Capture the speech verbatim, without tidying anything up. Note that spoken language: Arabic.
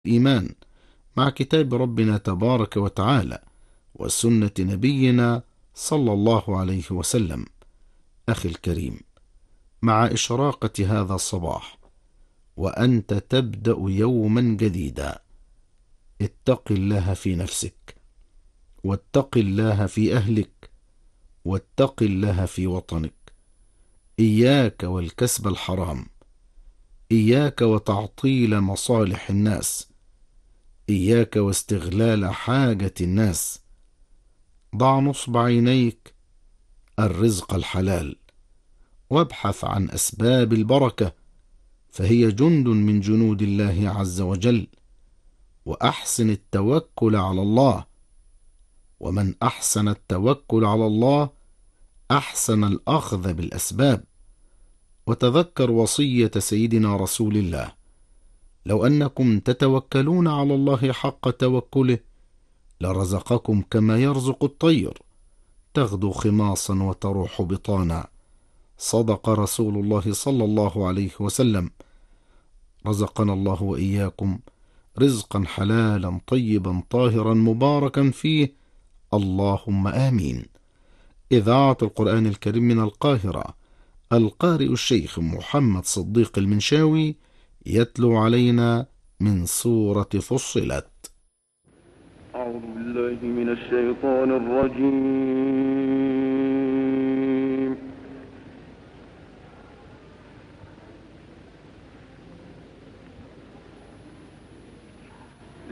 الإيمان مع كتاب ربنا تبارك وتعالى وسنة نبينا صلى الله عليه وسلم. أخي الكريم، مع إشراقة هذا الصباح وأنت تبدأ يوما جديدا، اتق الله في نفسك، واتق الله في أهلك، واتق الله في وطنك. إياك والكسب الحرام، إياك وتعطيل مصالح الناس، إياك واستغلال حاجة الناس. ضع نصب عينيك الرزق الحلال، وابحث عن أسباب البركة، فهي جند من جنود الله عز وجل. وأحسن التوكل على الله، ومن أحسن التوكل على الله أحسن الأخذ بالأسباب. وتذكر وصية سيدنا رسول الله: لو أنكم تتوكلون على الله حق توكله لرزقكم كما يرزق الطير، تغدو خماصا وتروح بطانا. صدق رسول الله صلى الله عليه وسلم. رزقنا الله وإياكم رزقا حلالا طيبا طاهرا مباركا فيه، اللهم آمين. إذاعة القرآن الكريم من القاهرة، القارئ الشيخ محمد صديق المنشاوي يتلو علينا من سورة فصلت. أعوذ بالله من الشيطان الرجيم.